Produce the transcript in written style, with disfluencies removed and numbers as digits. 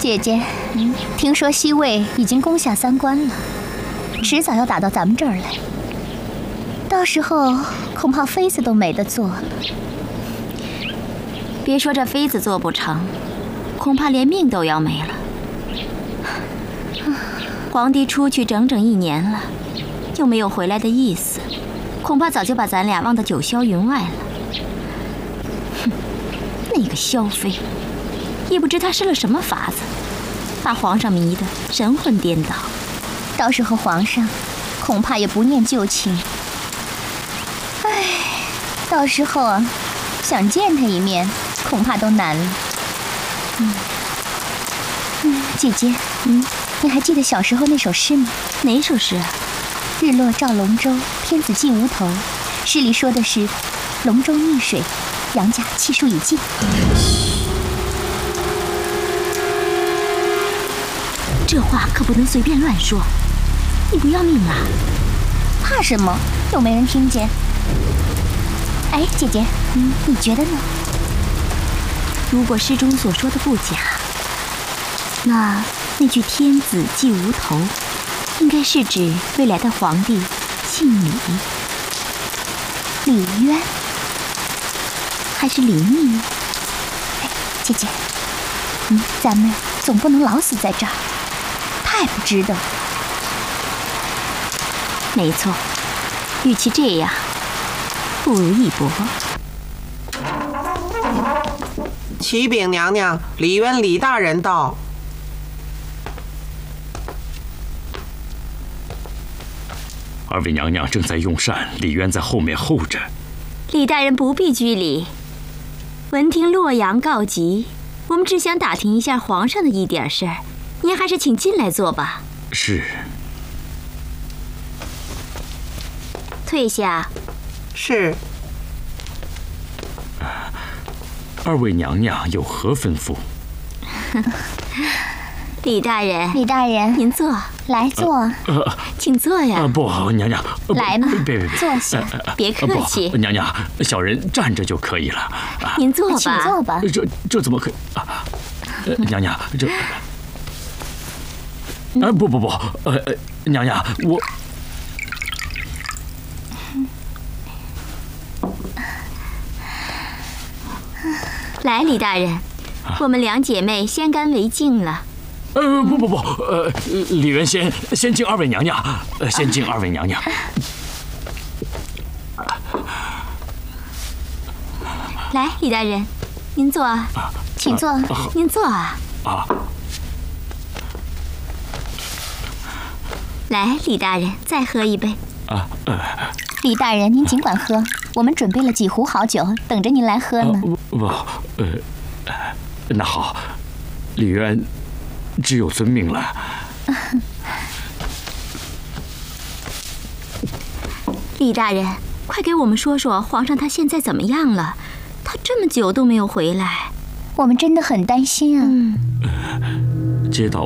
姐姐，听说西魏已经攻下3关了，迟早要打到咱们这儿来。到时候恐怕妃子都没得做了。 别说这妃子做不成，恐怕连命都要没了。皇帝出去整整1年了，又没有回来的意思，恐怕早就把咱俩忘得九霄云外了。哼，那个萧妃，也不知她施了什么法子，把皇上迷得神魂颠倒。 到时候皇上恐怕也不念旧情。唉，到时候啊，想见他一面，恐怕都难了。姐姐，你还记得小时候那首诗吗？ 哪首诗啊？ 日落照龙舟，天子记无头。诗里说的是龙舟逆水，杨家气数已尽。 这话可不能随便乱说，你不要命了？ 怕什么？又没人听见。哎，姐姐，你觉得呢？ 如果诗中所说的不假，那句天子记无头，应该是指未来的皇帝姓李。 李渊还是李密？ 哎，姐姐，咱们总不能老死在这儿，太不值得。 没错，与其这样，不如一搏。 启禀娘娘，李渊李大人到。 二位娘娘正在用膳，李渊在后面候着。 李大人不必拘礼。闻听洛阳告急，我们只想打听一下皇上的一点事儿，您还是请进来坐吧。 是。 退下。 是。 二位娘娘有何吩咐？ 李大人， 李大人， 您坐， 来坐， 请坐呀。 不，娘娘， 来吧， 别， 坐下， 别客气。 娘娘，小人站着就可以了。 您坐吧， 请坐吧。 这怎么可以？娘娘，这……不，娘娘，我…… 来，李大人，我们2姐妹先干为敬了。 不，李渊先敬二位娘娘，先敬二位娘娘。 来，李大人，您坐啊， 请坐， 您坐啊。来，李大人，再喝一杯。 李大人，您尽管喝，我们准备了几壶好酒，等着您来喝呢。 那好，李渊只有遵命了。 李大人，快给我们说说皇上他现在怎么样了？他这么久都没有回来， 我们真的很担心啊。 接到